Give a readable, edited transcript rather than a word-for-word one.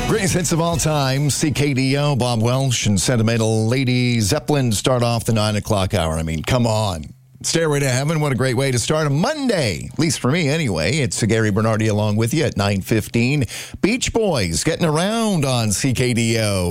Greatest hits of all time, CKDO, Bob Welsh, and Sentimental Lady Zeppelin start off the 9 o'clock hour. I mean, come on. Stairway to Heaven, what a great way to start a Monday, at least for me anyway. It's Gary Bernardi along with you at 9:15. Beach Boys getting around on CKDO.